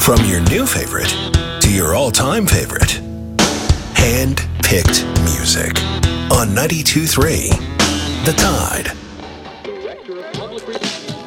From your new favorite to your all-time favorite. Hand-picked music on 92.3 The Tide.